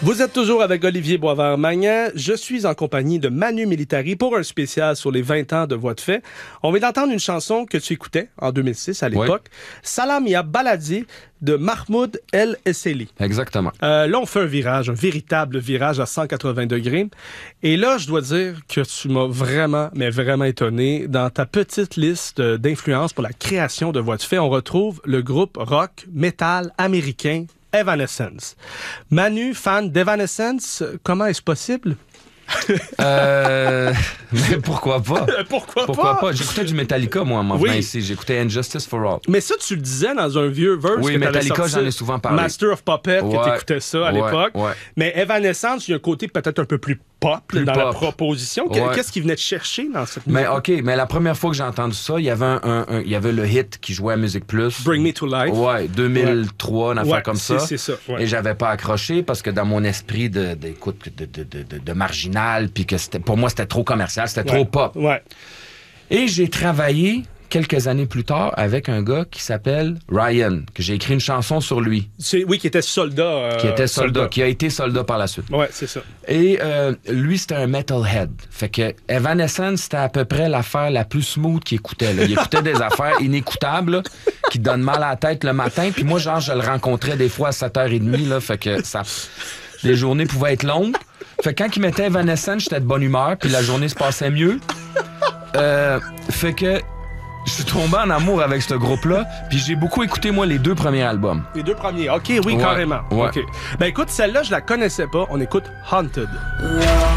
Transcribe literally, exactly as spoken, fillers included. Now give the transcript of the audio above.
Vous êtes toujours avec Olivier Boisvert-Magnan. Je suis en compagnie de Manu Militari pour un spécial sur les vingt ans de Voix de fait. On vient d'entendre une chanson que tu écoutais en deux mille six à l'époque. Oui. Salam Ya Baladi de Mahmoud El Esseli. Exactement. Euh, là, on fait un virage, un véritable virage à cent quatre-vingts degrés. Et là, je dois dire que tu m'as vraiment, mais vraiment étonné. Dans ta petite liste d'influences pour la création de Voix de fait, on retrouve le groupe rock metal américain Evanescence. Manu, fan d'Evanescence, comment est-ce possible? euh, mais pourquoi pas? pourquoi, pourquoi pas? pas? J'écoutais du Metallica, moi, en m'en oui. venant ici. J'écoutais Injustice for All. Mais ça, tu le disais dans un vieux verse. Oui, que Metallica, j'en ai souvent parlé. Master of Puppets, ouais, que t'écoutais ça à ouais, l'époque. Ouais. Mais Evanescence, il y a un côté peut-être un peu plus pop plus dans pop. la proposition. Ouais. Qu'est-ce qu'ils venaient te chercher dans cette musique? Mais musique? OK, mais la première fois que j'ai entendu ça, il y avait un, un, un, il y avait le hit qui jouait à Musique Plus. Bring Me to Life. Ouais, deux mille trois, ouais. une affaire ouais, comme ça. C'est ça. Ouais. Et j'avais pas accroché parce que dans mon esprit de, d'écoute, de, de, de, de, de marginal, puis que c'était, pour moi, c'était trop commercial, c'était ouais. trop pop. Ouais. Et j'ai travaillé quelques années plus tard avec un gars qui s'appelle Ryan, que j'ai écrit une chanson sur lui. C'est, oui, qui était soldat. Euh, qui était soldat, soldat, qui a été soldat par la suite. Ouais, c'est ça. Et euh, lui, c'était un metalhead. Fait que Evanescence, c'était à peu près l'affaire la plus smooth qu'il écoutait. Là. Il écoutait des affaires inécoutables là, qui donnent mal à la tête le matin. Puis moi, genre, je le rencontrais des fois à sept heures trente. Là, fait que ça, les journées pouvaient être longues. Fait que quand il mettait Evanescence, j'étais de bonne humeur. Puis la journée se passait mieux. Euh, fait que je suis tombé en amour avec ce groupe-là, puis j'ai beaucoup écouté, moi, les deux premiers albums. Les deux premiers, OK, oui, ouais, carrément. Ouais. OK. Ben écoute, celle-là, je la connaissais pas. On écoute Haunted.